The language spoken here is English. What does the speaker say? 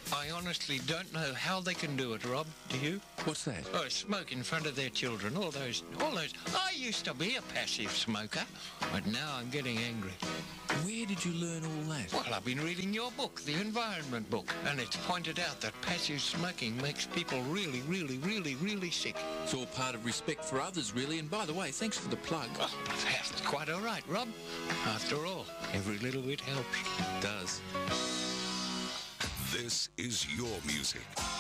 I honestly don't know how they can do it, Rob. Do you? What's that? Oh, smoke in front of their children. All those. I used to be a passive smoker, but now I'm getting angry. Where did you learn all that? Well, I've been reading your book, the environment book, and it's pointed out that passive smoking makes people really, really, really, really sick. It's all part of respect for others, really. And by the way, thanks for the plug. Oh, that's quite all right, Rob. After all, every little bit helps. It does. This is your music.